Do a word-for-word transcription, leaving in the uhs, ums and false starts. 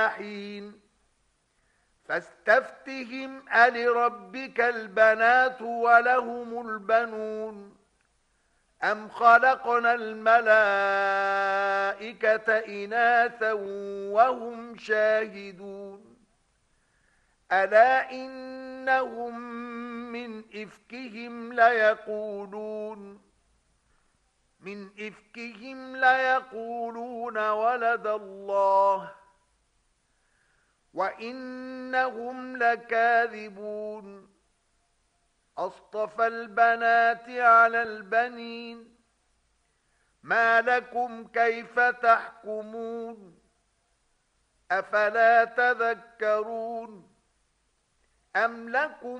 حين فاستفتهم ألربك البنات ولهم البنون أم خلقنا الملائكة إناثا وهم شاهدون ألا إنهم من إفكهم ليقولون من إفكهم ليقولون ولد الله وإنهم لكاذبون أصطفى البنات على البنين ما لكم كيف تحكمون أفلا تذكرون أم لكم